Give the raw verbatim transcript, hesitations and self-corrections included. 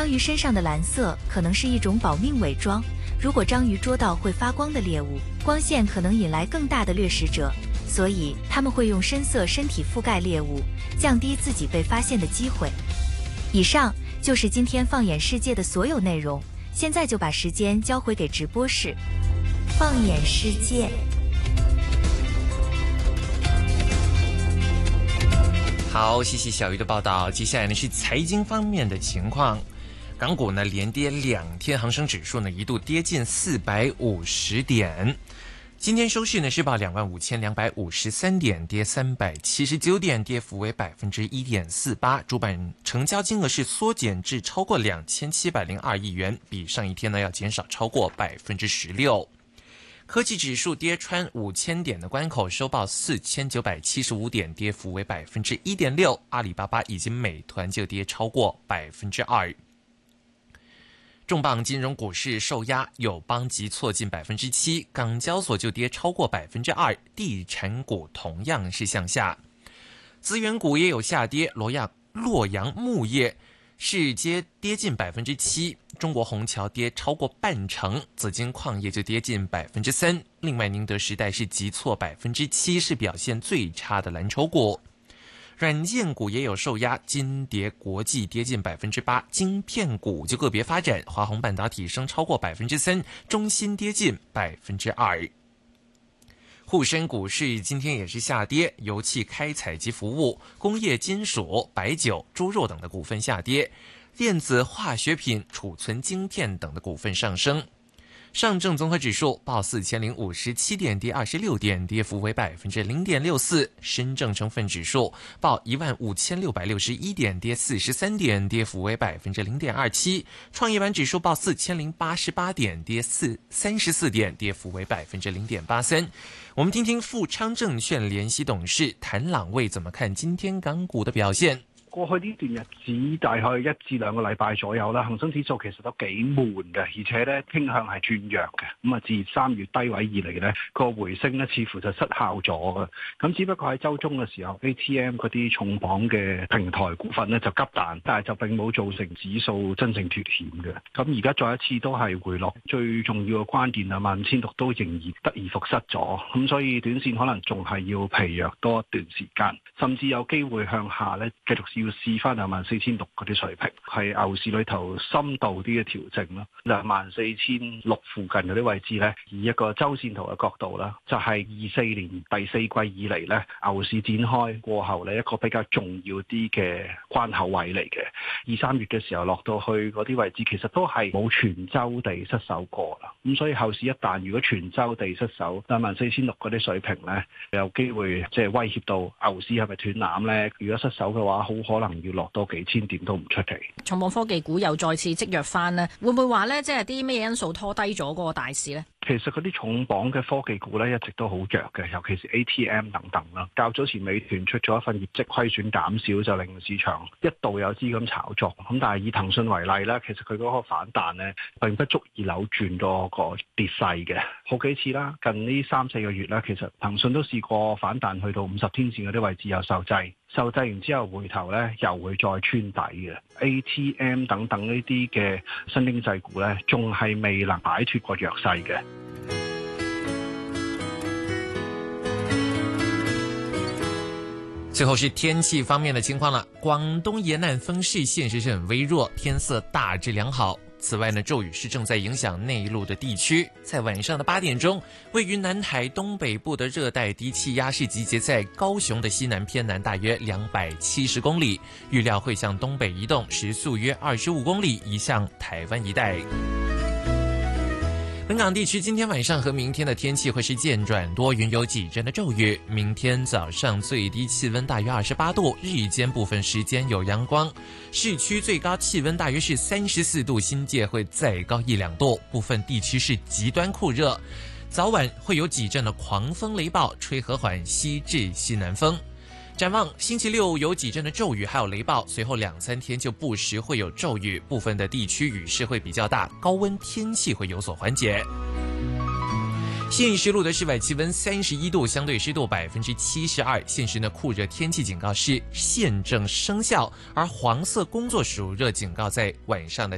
章鱼身上的蓝色可能是一种保命伪装，如果章鱼捉到会发光的猎物，光线可能引来更大的掠食者，所以他们会用深色身体覆盖猎物，降低自己被发现的机会。以上就是今天放眼世界的所有内容，现在就把时间交回给直播室。放眼世界。 好，谢谢小鱼的报道。接下来呢是财经方面的情况。港股呢连跌两天，恒生指数呢一度跌近四百五十点。今天收市呢是报两万五千两百五十三点，跌三百七十九点，跌幅为百分之一点四八。主板成交金额是缩减至超过两千七百零二亿元，比上一天呢要减少超过百分之十六。科技指数跌穿五千点的关口，收报四千九百七十五点，跌幅为百分之一点六。阿里巴巴以及美团就跌超过百分之二。重磅金融股市受压，友邦急挫近百分之七，港交所就跌超过百分之二，地产股同样是向下，资源股也有下跌，洛阳洛阳木业是接跌近百分之七，中国虹桥跌超过半成，紫金矿业就跌近百分之三，另外宁德时代是急挫百分之七，是表现最差的蓝筹股。软件股也有受压，金蝶国际跌近百分之八，晶片股就个别发展，华虹半导体升超过百分之三，中芯跌近百分之二。沪深股市今天也是下跌，油气开采及服务、工业金属、白酒、猪肉等的股份下跌，电子化学品、储存晶片等的股份上升。上证综合指数报四千零五十七点，跌二十六点，跌幅为百分之零点六四。深证成分指数报一万五千六百六十一点，跌四十三点，跌幅为百分之零点二七。创业板指数报四千零八十八点，跌四三十四点，跌幅为百分之零点八三。我们听听富昌证券联席董事谭朗卫怎么看今天港股的表现。 過去呢段日子大概一至兩個禮拜左右啦，恒生指數其實都幾悶嘅，而且咧傾向係轉弱嘅。咁啊，自三月低位以嚟咧，個回升咧似乎就失效咗嘅。咁只不過喺週中嘅時候 ，A T M 嗰啲重磅嘅平台股份咧就急彈，但係就並冇造成指數真正脫險嘅。咁而家再一次都係回落，最重要嘅關鍵啊，萬五千六都仍然得而復失咗。咁所以短線可能仲係要疲弱多一段時間，甚至有機會向下咧繼續要試翻兩萬四千六嗰啲水平，係牛市裏頭深度啲嘅調整啦。兩萬四千六附近嗰啲位置咧，以一個周線圖嘅角度啦，就係二四年第四季以嚟咧，牛市展開過後咧一個比較重要啲嘅關口位嚟嘅。二三月嘅時候落到去嗰啲位置，其實都係冇全周地失守過啦。咁所以後市一旦如果全周地失守兩萬四千六嗰啲水平咧，有機會即係威脅到牛市係咪斷纜咧？如果失守嘅話，好可能要落多幾千點都唔出奇。 重磅科技股又再次積弱翻呢，會唔會話呢？即係啲咩因素拖低咗嗰個大市呢？ 其實嗰啲重磅嘅科技股咧，一直都好弱嘅，尤其是 A T M 等等啦。較早前美團出咗一份業績虧損減少，就令市場一度有資金炒作。咁但係以騰訊為例啦，其實佢嗰個反彈咧並不足以扭轉嗰個跌勢嘅。好幾次啦，近呢三四個月咧，其實騰訊都試過反彈去到五十天線嗰啲位置有受制。受制完之後回頭咧又會再穿底嘅。 A T M 等等呢啲嘅新經濟股咧，仲係未能擺脫個弱勢嘅。 最後是天氣方面的情況了，廣東沿岸風勢現時是很微弱，天色大致良好。此外呢，驟雨是正在影響內陸的地區。在晚上的八點鐘，位於南海東北部的熱帶低氣壓是集結在高雄的西南偏南大約兩百七十公里，預料會向東北移動，時速約二十五公里，移向台灣一帶。本港地區今天晚上和明天的天氣會是漸轉多雲，有幾陣的驟雨。明天早上最低氣溫大約二十八度，日間部分時間有陽光。市區最高氣溫大約是三十四度，新界會再高一兩度。部分地區是極端酷熱，早晚會有幾陣的狂風雷暴，吹和緩西至西南風。展望星期六有幾陣的驟雨還有雷暴，隨後兩三天就不時會有驟雨，部分的地區雨勢會比較大，高溫天氣會有所緩解。現時錄的室外氣溫三十一度，相對濕度百分之七十二。現時呢酷熱天氣警告是現正生效，而黃色工作暑熱警告在晚上的